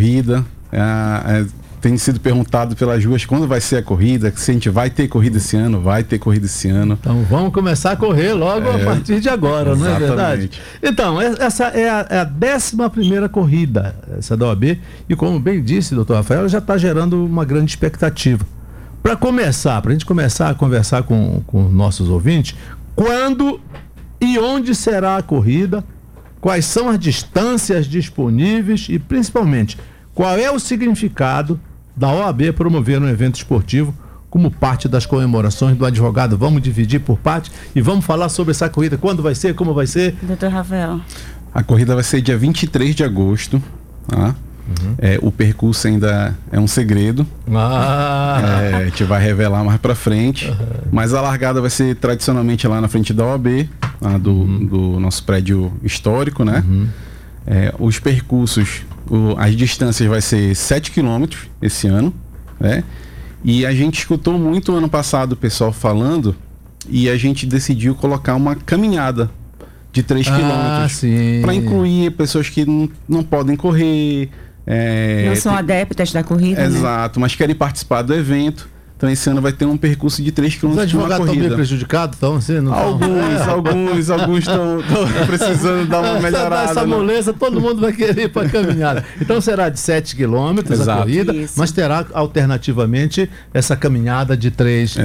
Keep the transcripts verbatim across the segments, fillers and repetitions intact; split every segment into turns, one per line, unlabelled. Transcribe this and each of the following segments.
corrida. É, é, tem sido perguntado pelas ruas quando vai ser a corrida, se a gente vai ter corrida esse ano, vai ter corrida esse ano.
Então vamos começar a correr logo é, a partir de agora, exatamente. Não é verdade? Então, essa é a, é a décima primeira corrida, essa da O A B, e como bem disse o doutor Rafael, ela já está gerando uma grande expectativa. Para começar, para a gente começar a conversar com, com nossos ouvintes, quando e onde será a corrida, quais são as distâncias disponíveis e, principalmente, qual é o significado da O A B promover um evento esportivo como parte das comemorações do advogado. Vamos dividir por parte e vamos falar sobre essa corrida. Quando vai ser, como vai ser?
doutor Rafael.
A corrida vai ser dia vinte e três de agosto, tá? Uhum. É, o percurso ainda é um segredo.
Ah.
É, a gente vai revelar mais pra frente. Uhum. Mas a largada vai ser tradicionalmente lá na frente da O A B, lá do, uhum. do nosso prédio histórico, né? Uhum. É, os percursos, o, as distâncias vai ser sete quilômetros esse ano, né? E a gente escutou muito ano passado o pessoal falando e a gente decidiu colocar uma caminhada de três
ah,
quilômetros para incluir pessoas que não, não podem correr.
É, não são tem... adeptas da corrida,
exato, né? Mas querem participar do evento. Então esse ano vai ter um percurso de três quilômetros de uma corrida. Os advogados estão bem prejudicados, estão? Assim, não alguns,
tão...
alguns, alguns estão precisando dar uma melhorada.
Essa moleza, todo mundo vai querer ir para a caminhada. Então será de sete quilômetros a corrida, isso. Mas terá alternativamente essa caminhada de três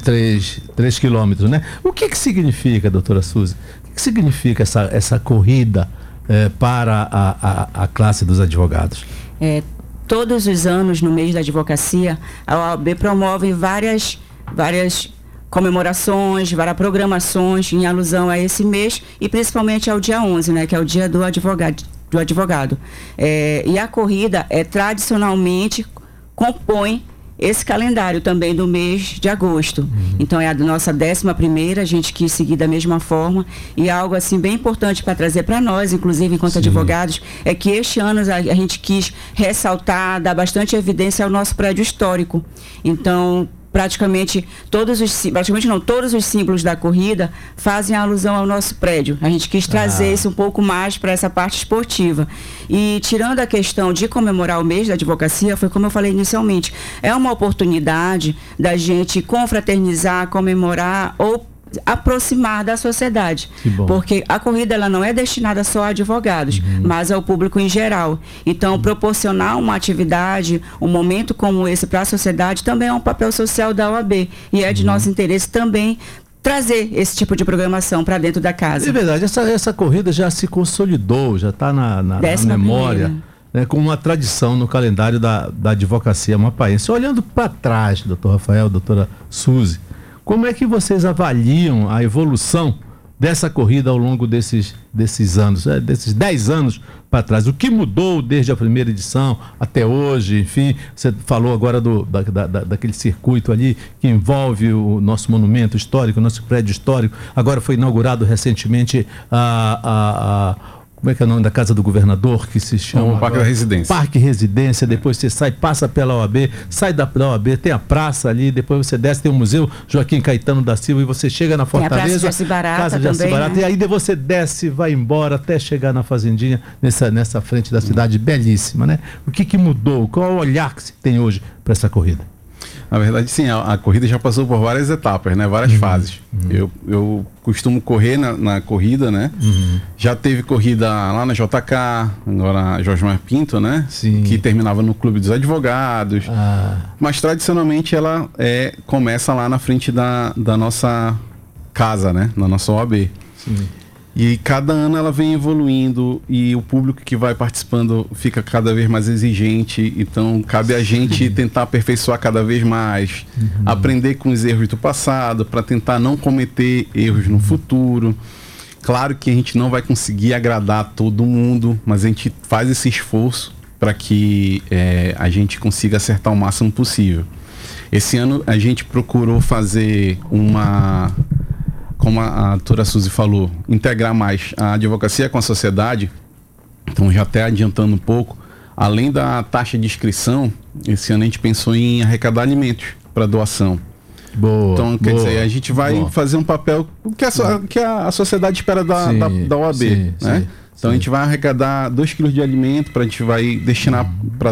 quilômetros, né? O que que significa, doutora Suzy? O que que significa essa, essa corrida eh, para a, a, a classe dos advogados?
É... Todos os anos, no mês da advocacia, a O A B promove várias, várias comemorações, várias programações em alusão a esse mês e principalmente ao dia onze, né, que é o dia do advogado. Do advogado. É, e a corrida é tradicionalmente compõe esse calendário também do mês de agosto. Uhum. Então é a nossa décima primeira, a gente quis seguir da mesma forma, e algo assim bem importante para trazer para nós, inclusive enquanto Sim. advogados, é que este ano a, a gente quis ressaltar, dar bastante evidência ao nosso prédio histórico. Então praticamente todos os praticamente não todos os símbolos da corrida fazem alusão ao nosso prédio. A gente quis trazer ah. isso um pouco mais para essa parte esportiva. E tirando a questão de comemorar o mês da advocacia, foi como eu falei inicialmente, é uma oportunidade da gente confraternizar, comemorar ou aproximar da sociedade, porque a corrida ela não é destinada só a advogados, uhum. mas ao público em geral. Então, uhum. proporcionar uma atividade, um momento como esse para a sociedade também é um papel social da O A B e é de uhum. nosso interesse também trazer esse tipo de programação para dentro da casa.
É verdade, essa, essa corrida já se consolidou, já está na, na, na memória, né, como uma tradição no calendário da, da advocacia amapaense. Olhando para trás, doutor Rafael, doutora Suzy, como é que vocês avaliam a evolução dessa corrida ao longo desses, desses anos, é, desses dez anos para trás? O que mudou desde a primeira edição até hoje? Enfim, você falou agora do, da, da, daquele circuito ali que envolve o nosso monumento histórico, o nosso prédio histórico. Agora foi inaugurado recentemente a... a, a como é que é o nome da casa do governador que se chama?
O Parque da Residência.
Parque Residência, depois você sai, passa pela O A B, sai da, da O A B, tem a praça ali, depois você desce, tem o Museu Joaquim Caetano da Silva e você chega na Fortaleza. Tem a Praça de
Jacibarata
Casa de Jacibarata, né? E aí você desce, vai embora até chegar na Fazendinha, nessa, nessa frente da cidade belíssima, né? O que que mudou? Qual é o olhar que se tem hoje para essa corrida?
Na verdade, sim, a, a corrida já passou por várias etapas, né? Várias uhum. fases. Uhum. Eu, eu costumo correr na, na corrida, né? Uhum. Já teve corrida lá na J K, agora Jorge Mar Pinto, né?
Sim.
Que terminava no Clube dos Advogados.
Ah.
Mas tradicionalmente ela é, começa lá na frente da, da nossa casa, né? Na nossa O A B.
Sim.
E cada ano ela vem evoluindo e o público que vai participando fica cada vez mais exigente, então cabe a gente tentar aperfeiçoar cada vez mais, uhum. aprender com os erros do passado para tentar não cometer erros no futuro. Claro que a gente não vai conseguir agradar todo mundo, mas a gente faz esse esforço para que é, a gente consiga acertar o máximo possível. Esse ano a gente procurou fazer uma... como a, a doutora Suzy falou, integrar mais a advocacia com a sociedade. Então, já até adiantando um pouco, além da taxa de inscrição, esse ano a gente pensou em arrecadar alimentos para doação.
Boa,
então, quer
boa,
dizer, a gente vai
boa.
fazer um papel que a, que a, a sociedade espera da,
sim,
da, da O A B.
Sim,
né?
sim,
então,
sim.
a gente vai arrecadar dois quilos de alimento, para a gente vai destinar para